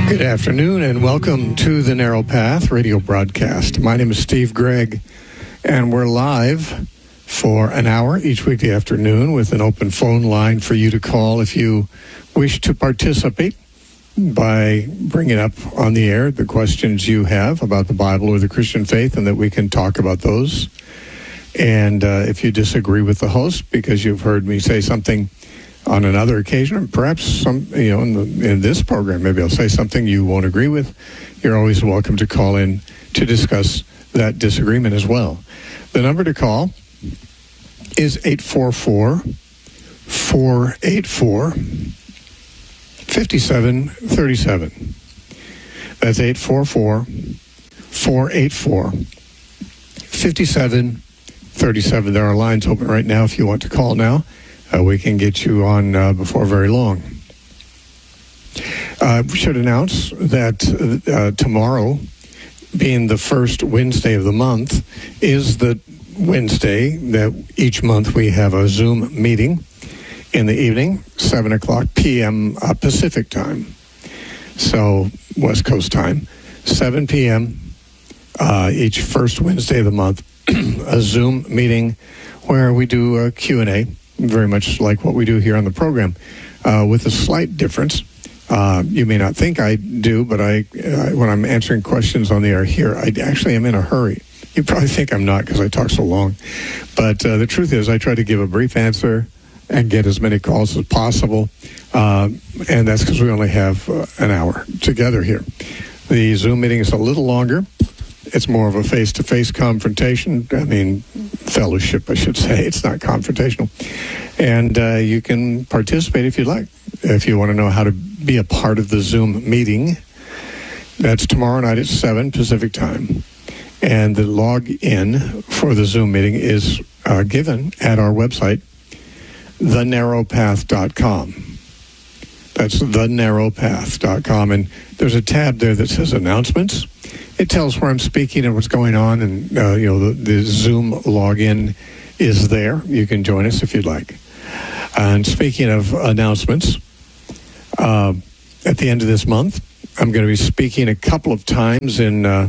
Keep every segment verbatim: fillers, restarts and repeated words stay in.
Good afternoon and welcome to the Narrow Path radio broadcast. My name is Steve Gregg and we're live for an hour each weekday afternoon with an open phone line for you to call if you wish to participate by bringing up on the air the questions you have about the Bible or the Christian faith, and that we can talk about those. And uh, if you disagree with the host because you've heard me say something on another occasion, or perhaps some, you know, in, the, in this program, maybe I'll say something you won't agree with, you're always welcome to call in to discuss that disagreement as well. The number to call is eight four four, four eight four, five seven three seven. That's eight four four, four eight four, five seven three seven. There are lines open right now if you want to call now. Uh, we can get you on uh, before very long. Uh, we should announce that uh, tomorrow, being the first Wednesday of the month, is the Wednesday that each month we have a Zoom meeting in the evening, seven o'clock p.m. Uh, Pacific time. So West Coast time, seven p.m. Uh, each first Wednesday of the month, a Zoom meeting where we do a Q and A, very much like what we do here on the program, uh, with a slight difference. Uh, you may not think I do, but I, uh, when I'm answering questions on the air here, I actually am in a hurry. You probably think I'm not because I talk so long. But uh, the truth is I try to give a brief answer and get as many calls as possible. Uh, and that's because we only have uh, an hour together here. The Zoom meeting is a little longer. It's more of a face-to-face confrontation. I mean, fellowship, I should say. It's not confrontational. And uh, you can participate if you'd like. If you want to know how to be a part of the Zoom meeting, that's tomorrow night at seven Pacific time. And the log-in for the Zoom meeting is uh, given at our website, the narrow path dot com. That's the narrow path dot com. And there's a tab there that says announcements. It tells where I'm speaking and what's going on, and uh, you know the, the Zoom login is there. You can join us if you'd like. And speaking of announcements, uh, at the end of this month, I'm going to be speaking a couple of times in uh,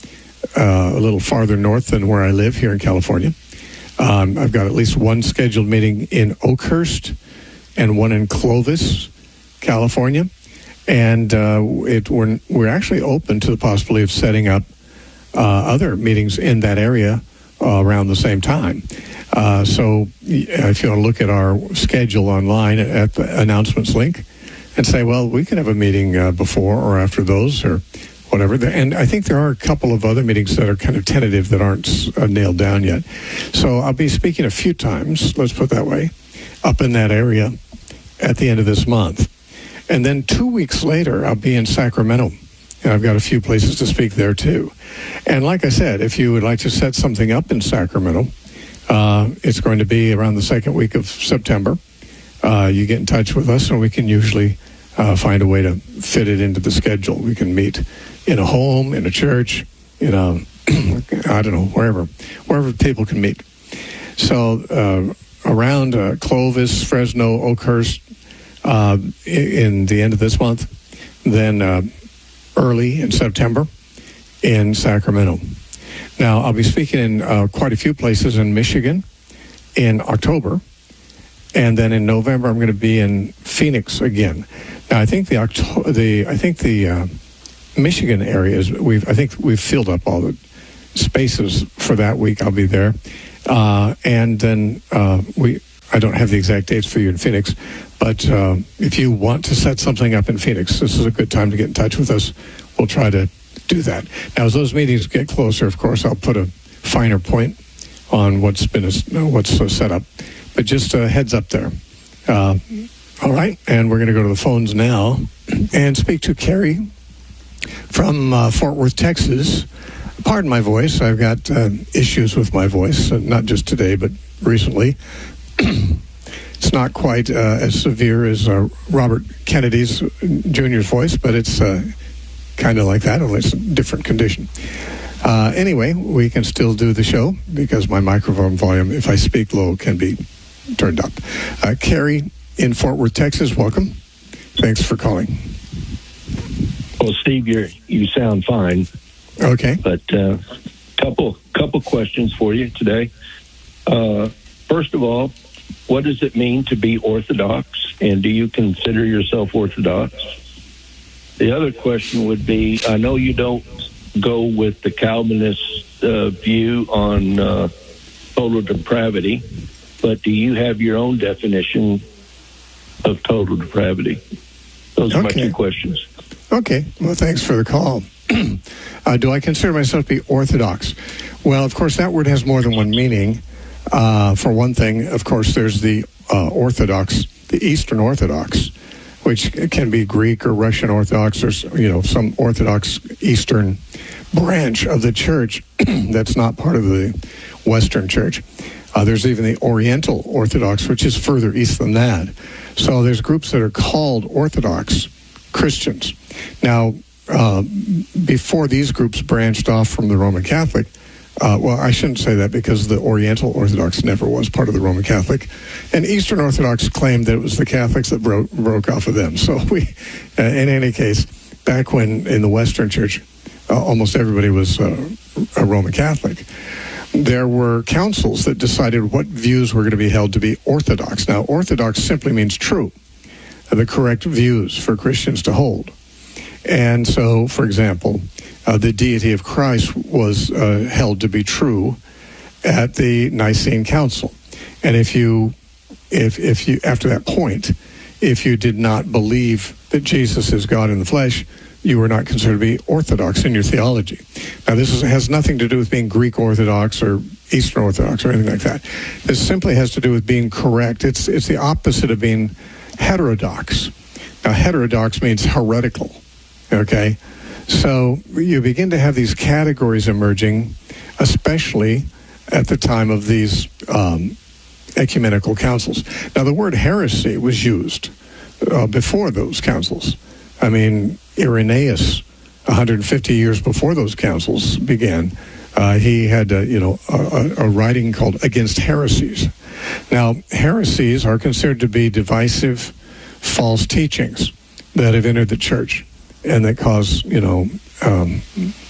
uh, a little farther north than where I live here in California. Um, I've got at least one scheduled meeting in Oakhurst and one in Clovis, California. And uh, it, we're, we're actually open to the possibility of setting up uh, other meetings in that area uh, around the same time. Uh, so if you want to look at our schedule online at the announcements link and say, well, we can have a meeting uh, before or after those or whatever. And I think there are a couple of other meetings that are kind of tentative that aren't uh, nailed down yet. So I'll be speaking a few times, let's put it that way, up in that area at the end of this month. And then two weeks later, I'll be in Sacramento. And I've got a few places to speak there, too. And like I said, if you would like to set something up in Sacramento, uh, it's going to be around the second week of September. Uh, you get in touch with us, and we can usually uh, find a way to fit it into the schedule. We can meet in a home, in a church, in a, I don't know, wherever, wherever people can meet. So uh, around uh, Clovis, Fresno, Oakhurst, Uh, in the end of this month, then uh, early in September in Sacramento. Now, I'll be speaking in uh, quite a few places in Michigan in October, and then in November I'm going to be in Phoenix again. Now, I think the Octo- the I think the uh, Michigan area is we've I think we've filled up all the spaces for that week. I'll be there, uh, and then uh, we. I don't have the exact dates for you in Phoenix, but uh, if you want to set something up in Phoenix, this is a good time to get in touch with us. We'll try to do that. Now, as those meetings get closer, of course, I'll put a finer point on what's been what's set up. But just a heads up there. Uh, all right, and we're going to go to the phones now and speak to Carrie from uh, Fort Worth, Texas. Pardon my voice. I've got uh, issues with my voice, uh, not just today, but recently. It's not quite uh, as severe as uh, Robert Kennedy's Junior's voice, but it's uh, kind of like that, only it's a different condition. Uh, anyway, we can still do the show because my microphone volume, if I speak low, can be turned up. Uh, Carrie in Fort Worth, Texas, welcome. Thanks for calling. Well, Steve, you you sound fine. Okay. But uh, couple couple questions for you today. Uh, first of all, what does it mean to be Orthodox, and do you consider yourself Orthodox? The other question would be, I know you don't go with the Calvinist uh, view on uh, total depravity, but do you have your own definition of total depravity? Those are Okay. my two questions. Okay. Well, thanks for the call. uh, do I consider myself to be Orthodox? Well, of course, that word has more than one meaning. Uh, for one thing, of course, there's the uh, Orthodox, the Eastern Orthodox, which can be Greek or Russian Orthodox, or, you know, some Orthodox Eastern branch of the church that's not part of the Western church. Uh, there's even the Oriental Orthodox, which is further east than that. So there's groups that are called Orthodox Christians. Now, uh, before these groups branched off from the Roman Catholic, Uh, well, I shouldn't say that because the Oriental Orthodox never was part of the Roman Catholic. And Eastern Orthodox claimed that it was the Catholics that broke, broke off of them. So we, uh, in any case, back when in the Western Church, uh, almost everybody was uh, a Roman Catholic, there were councils that decided what views were going to be held to be Orthodox. Now, Orthodox simply means true, uh, the correct views for Christians to hold. And so, for example, uh, the deity of Christ was uh, held to be true at the Nicene Council. And if you, if if you, after that point, if you did not believe that Jesus is God in the flesh, you were not considered to be Orthodox in your theology. Now, this is, has nothing to do with being Greek Orthodox or Eastern Orthodox or anything like that. This simply has to do with being correct. It's it's the opposite of being heterodox. Now, heterodox means heretical. Okay, so you begin to have these categories emerging, especially at the time of these um, ecumenical councils. Now, the word heresy was used uh, before those councils. I mean, Irenaeus, one hundred fifty years before those councils began, uh, he had, uh, you know, a, a writing called Against Heresies. Now, heresies are considered to be divisive, false teachings that have entered the church and that cause, you know, um,